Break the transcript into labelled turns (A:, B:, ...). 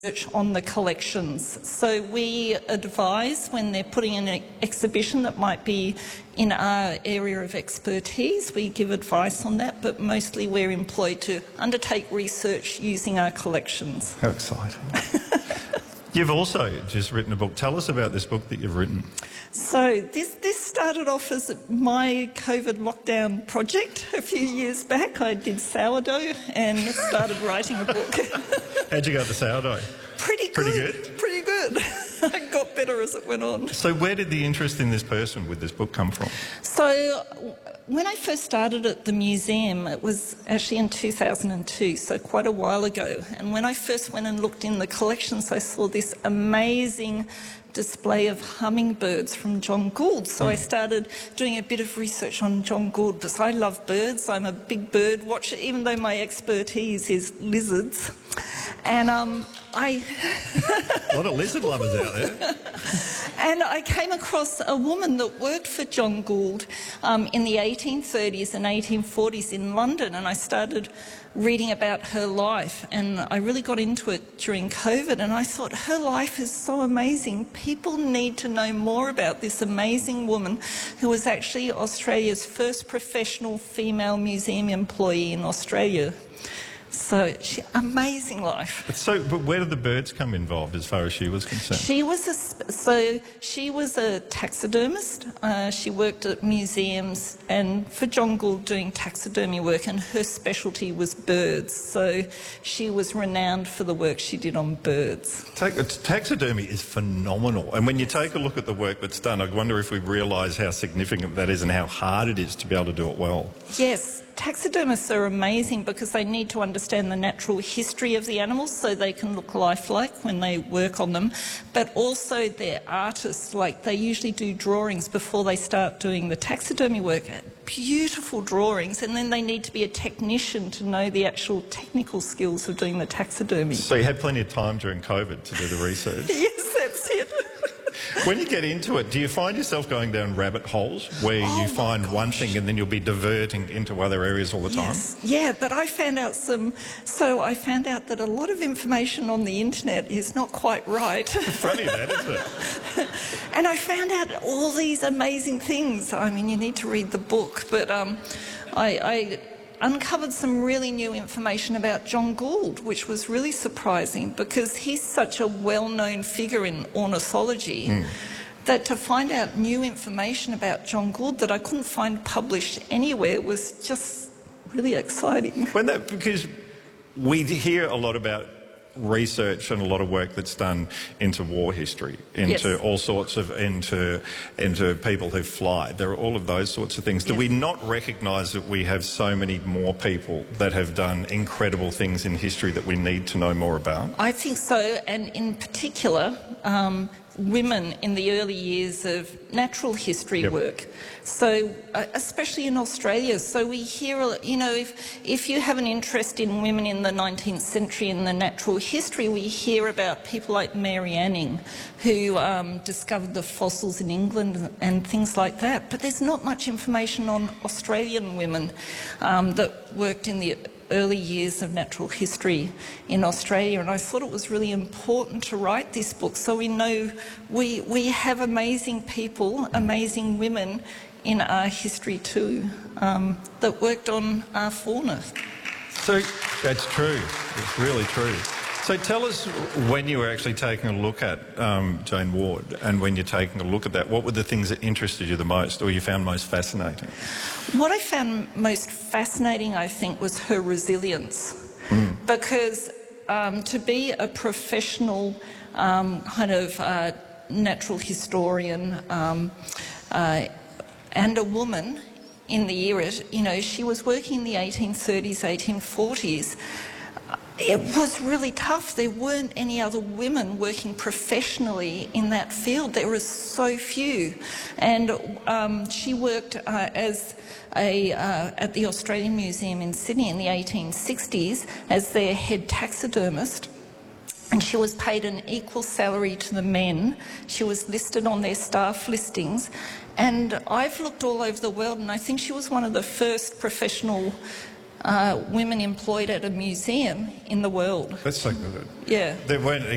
A: on the collections. So we advise when they're putting in an exhibition that might be in our area of expertise. We give advice on that, but mostly we're employed to undertake research using our collections.
B: How exciting. You've also just written a book. Tell us about this book that you've written.
A: So this started off as my COVID lockdown project a few years back. I did sourdough and started writing a book.
B: How'd you go with the sourdough?
A: Pretty good. Pretty good. I got better as it went on.
B: So where did the interest in this person with this book come from?
A: So when I first started at the museum, it was actually in 2002, so quite a while ago. And when I first went and looked in the collections, I saw this amazing display of hummingbirds from John Gould. So I started doing a bit of research on John Gould because I love birds. I'm a big bird watcher, even though my expertise is lizards. And a
B: lot of lizard lovers out there.
A: And I came across a woman that worked for John Gould in the 1830s and 1840s in London, and I started reading about her life, and I really got into it during COVID, and I thought her life is so amazing. People need to know more about this amazing woman who was actually Australia's first professional female museum employee in Australia. So, amazing life.
B: But where did the birds come involved as far as she was concerned?
A: She was a taxidermist. She worked at museums and for John Gould doing taxidermy work, and her specialty was birds. So she was renowned for the work she did on birds.
B: Taxidermy is phenomenal. And when you take a look at the work that's done, I wonder if we realise how significant that is and how hard it is to be able to do it well.
A: Yes. Taxidermists are amazing because they need to understand the natural history of the animals so they can look lifelike when they work on them. But also they're artists, like they usually do drawings before they start doing the taxidermy work. Beautiful drawings, and then they need to be a technician to know the actual technical skills of doing the taxidermy.
B: So you had plenty of time during COVID to do the research?
A: Yes, that's it.
B: When you get into it, do you find yourself going down rabbit holes where you find one thing and then you'll be diverting into other areas all the time?
A: Yes, yeah, but I found out I found out that a lot of information on the internet is not quite right.
B: Funny that, isn't it?
A: And I found out all these amazing things. I mean, you need to read the book, but I uncovered some really new information about John Gould, which was really surprising because he's such a well-known figure in ornithology that to find out new information about John Gould that I couldn't find published anywhere was just really exciting.
B: Because we hear a lot about research and a lot of work that's done into war history, into all sorts of, into people who fly. There are all of those sorts of things. Do we not recognise that we have so many more people that have done incredible things in history that we need to know more about? I
A: think so, and in particular, women in the early years of natural history work. So, especially in Australia, so we hear, you know, if you have an interest in women in the 19th century in the natural history, we hear about people like Mary Anning, who discovered the fossils in England and things like that. But there's not much information on Australian women that worked in the early years of natural history in Australia, and I thought it was really important to write this book so we know we have amazing people, amazing women in our history too, that worked on our fauna.
B: So that's true, it's really true. So tell us, when you were actually taking a look at Jane Ward, and when you're taking a look at that, what were the things that interested you the most or you found most fascinating? What
A: I found most fascinating, I think, was her resilience. Because to be a professional natural historian and a woman in the era, you know, she was working in the 1830s, 1840s. It was really tough. There weren't any other women working professionally in that field. There were so few. And she worked at the Australian Museum in Sydney in the 1860s as their head taxidermist. And she was paid an equal salary to the men. She was listed on their staff listings. And I've looked all over the world, and I think she was one of the first professional women employed at a museum in the world.
B: That's so good.
A: Yeah.
B: There weren't